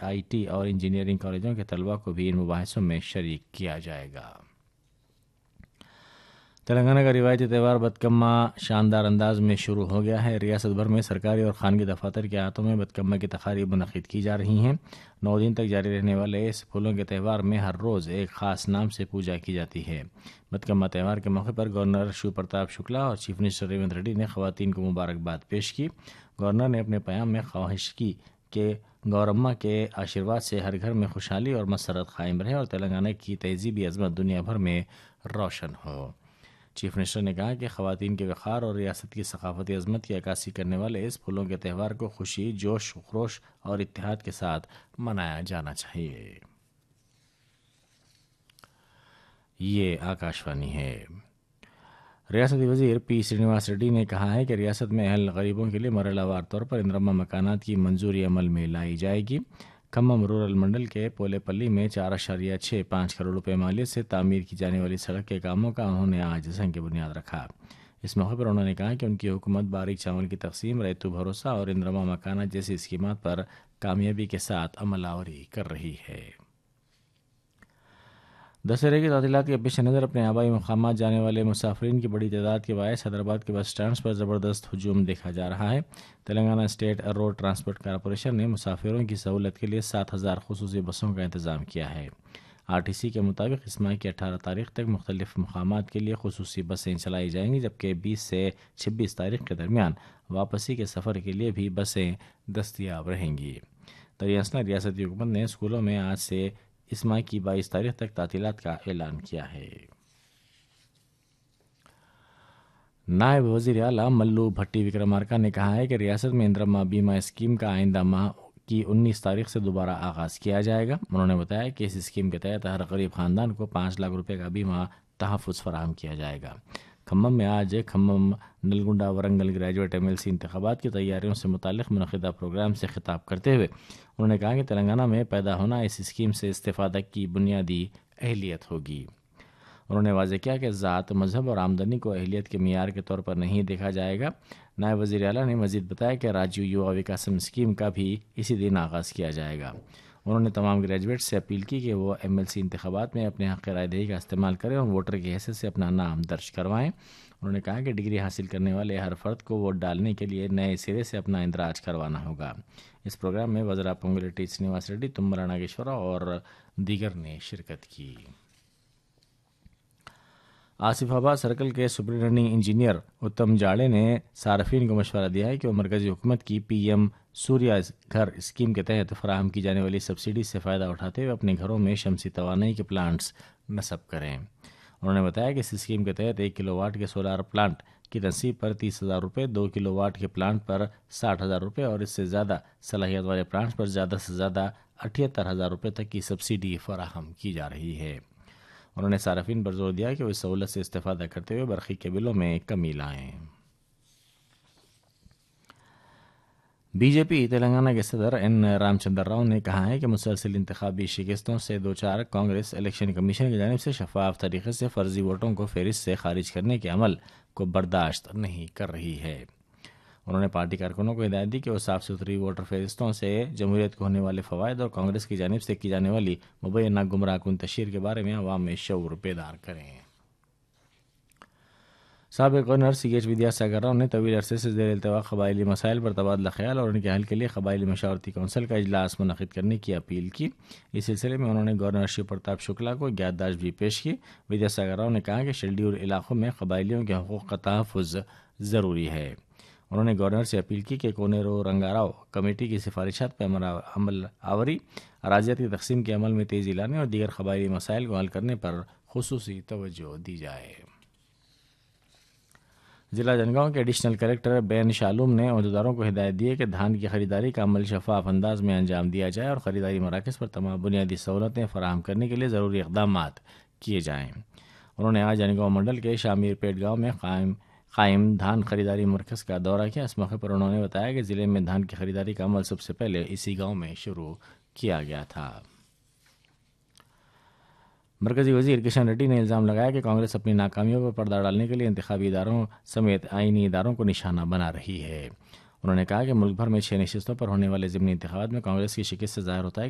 IT اور engineering کالجوں کے طلباء کو بھی ان مباحثوں میں شریک کیا جائے گا۔ تلنگانہ کا روایتی تہوار بتکما شاندار انداز میں شروع ہو گیا ہے۔ ریاست بھر میں سرکاری اور خانگی دفاتر کے احاطوں میں بتکما کی تقاریب منعقد کی جا رہی ہیں۔ 9 دن تک جاری رہنے والے اس پھولوں کے تہوار میں ہر روز ایک خاص نام سے پوجا کی جاتی ہے۔ بتکما تہوار کے موقع پر گورنر شیو پرتاپ شکلا اور چیف منسٹر ریونت ریڈی نے خواتین کو مبارکباد پیش کی۔ گورنر نے اپنے پیام میں خواہش کی کہ گورما کے آشیرواد سے ہر گھر میں خوشحالی اور مسرت قائم رہے اور تلنگانہ کی تہذیبی عظمت دنیا بھر میں روشن ہو۔ چیف منسٹر نے کہا کہ خواتین کے وقار اور ریاست کی ثقافتی عظمت کی عکاسی کرنے والے اس پھولوں کے تہوار کو خوشی، جوش خروش اور اتحاد کے ساتھ منایا جانا چاہیے۔ یہ آکاشوانی ہے۔ ریاستی وزیر پی سرینواس ریڈی نے کہا ہے کہ ریاست میں اہل غریبوں کے لیے مرحلہ وار طور پر اندرما مکانات کی منظوری عمل میں لائی جائے گی۔ کھمم رورل منڈل کے پولے پلی میں 4.65 کروڑ روپے مالیت سے تعمیر کی جانے والی سڑک کے کاموں کا انہوں نے آج سنگ بنیاد رکھا۔ اس موقع پر انہوں نے کہا کہ ان کی حکومت باریک چاول کی تقسیم، ریتو بھروسہ اور اندرما مکانات جیسی اسکیمات پر کامیابی کے ساتھ عمل آوری کر رہی ہے۔ دسہرے کی تعطیلات کے پیش نظر اپنے آبائی مقامات جانے والے مسافرین کی بڑی تعداد کے باعث حیدرآباد کے بس اسٹینڈز پر زبردست ہجوم دیکھا جا رہا ہے۔ Telangana state road transport corporation نے مسافروں کی سہولت کے لیے 7,000 خصوصی بسوں کا انتظام کیا ہے۔ RTC کے مطابق اس ماہ کی 18 تاریخ تک مختلف مقامات کے لیے خصوصی بسیں چلائی جائیں گی، جبکہ 20 سے 26 تاریخ کے درمیان واپسی کے سفر کے لیے بھی بسیں دستیاب رہیں گی۔ دریاسنا ریاستی حکومت نے اسکولوں میں آج سے اس ماہ کی 22 تاریخ تک تعطیلات کا اعلان کیا ہے۔ نائب وزیر اعلیٰ ملو بھٹی وکرمارکا نے کہا ہے کہ ریاست میں اندرما بیمہ اسکیم کا آئندہ ماہ کی 19 تاریخ سے دوبارہ آغاز کیا جائے گا۔ انہوں نے بتایا کہ اس اسکیم کے تحت ہر غریب خاندان کو 5 لاکھ روپے کا بیمہ تحفظ فراہم کیا جائے گا۔ کھمم میں آج کھمم نلگنڈا ورنگل گریجویٹ MLC انتخابات کی تیاریوں سے متعلق منعقدہ پروگرام سے خطاب کرتے ہوئے انہوں نے کہا کہ تلنگانہ میں پیدا ہونا اس اسکیم سے استفادہ کی بنیادی اہلیت ہوگی۔ انہوں نے واضح کیا کہ ذات، مذہب اور آمدنی کو اہلیت کے معیار کے طور پر نہیں دیکھا جائے گا۔ نائب وزیر اعلیٰ نے مزید بتایا کہ راجیو یووا وکاسم اسکیم کا بھی اسی دن آغاز کیا جائے گا۔ انہوں نے تمام گریجویٹ سے اپیل کی کہ وہ MLC انتخابات میں اپنے حق رائے دہی کا استعمال کریں اور ووٹر کی حیثیت سے اپنا نام درج کروائیں۔ انہوں نے کہا کہ ڈگری حاصل کرنے والے ہر فرد کو ووٹ ڈالنے کے لیے نئے سرے سے اپنا اندراج کروانا ہوگا۔ اس پروگرام میں وزراء پونگلیٹی سرینواس ریڈی، تمبلا ناگیشورا اور دیگر نے شرکت کی۔ آصف آباد سرکل کے سپرنٹنڈنگ انجینئر اتم جاڑے نے صارفین کو مشورہ دیا ہے کہ وہ مرکزی حکومت کی PM سوریا گھر اسکیم کے تحت فراہم کی جانے والی سبسڈی سے فائدہ اٹھاتے ہوئے اپنے گھروں میں شمسی توانائی کے پلانٹس نصب کریں۔ انہوں نے بتایا کہ اس اسکیم کے تحت 1 کلو واٹ کے سولار پلانٹ کی تنصیب پر 30,000 روپے، 2 کلو واٹ کے پلانٹ پر 60,000 روپے اور اس سے زیادہ صلاحیت والے پلانٹس پر زیادہ سے زیادہ 78,000 روپے تک کی سبسڈی فراہم کی جا رہی ہے۔ انہوں نے صارفین پر زور دیا کہ وہ اس سہولت سے استفادہ کرتے ہوئے برقی کے بلوں میں کمی لائیں۔ BJP تلنگانہ کے صدر N رام چندر راؤ نے کہا ہے کہ مسلسل انتخابی شکستوں سے دوچار کانگریس الیکشن کمیشن کی جانب سے شفاف طریقے سے فرضی ووٹوں کو فہرست سے خارج کرنے کے عمل کو برداشت نہیں کر رہی ہے۔ انہوں نے پارٹی کارکنوں کو ہدایت دی کہ وہ صاف ستھری ووٹر فہرستوں سے جمہوریت کو ہونے والے فوائد اور کانگریس کی جانب سے کی جانے والی مبینہ گمراہ کن تشہیر کے بارے میں عوام میں شعور بیدار کریں۔ سابق گورنر CH ودیاساگر راؤ نے طویل عرصے سے زیر التواء قبائلی مسائل پر تبادلہ خیال اور ان کے حل کے لیے قبائلی مشاورتی کونسل کا اجلاس منعقد کرنے کی اپیل کی۔ اس سلسلے میں انہوں نے گورنر شیو پرتاپ شکلا کو یادداشت بھی پیش کی۔ ودیاساگر راؤ نے کہا کہ شیڈیول علاقوں میں قبائلیوں کے حقوق کا تحفظ ضروری ہے۔ انہوں نے گورنر سے اپیل کی کہ کونیرو رنگاراؤ کمیٹی کی سفارشات پر عمل آوری، اراضیات کی تقسیم کے عمل میں تیزی لانے اور دیگر قبائلی مسائل کو حل کرنے پر خصوصی توجہ دی جائے۔ ضلع جنگاؤں کے ایڈیشنل کلکٹر بین شالوم نے عہدیداروں کو ہدایت دی ہے کہ دھان کی خریداری کا عمل شفاف انداز میں انجام دیا جائے اور خریداری مراکز پر تمام بنیادی سہولتیں فراہم کرنے کے لیے ضروری اقدامات کیے جائیں۔ انہوں نے آج جنگاؤں منڈل کے شامیر پیٹ گاؤں میں قائم دھان خریداری مرکز کا دورہ کیا۔ اس موقع پر انہوں نے بتایا کہ ضلع میں دھان کی خریداری کا عمل سب سے پہلے اسی گاؤں میں شروع کیا گیا تھا۔ مرکزی وزیر کشن ریڈی نے الزام لگایا کہ کانگریس اپنی ناکامیوں پر پردہ ڈالنے کے لیے انتخابی اداروں سمیت آئینی اداروں کو نشانہ بنا رہی ہے۔ انہوں نے کہا کہ ملک بھر میں 6 نشستوں پر ہونے والے ضمنی انتخابات میں کانگریس کی شکست سے ظاہر ہوتا ہے